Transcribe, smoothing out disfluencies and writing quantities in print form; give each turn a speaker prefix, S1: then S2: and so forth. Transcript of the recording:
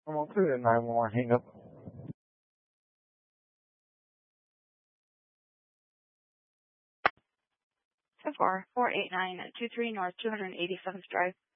S1: I'm on through the 911 hang up.
S2: 48923 North 287th Drive.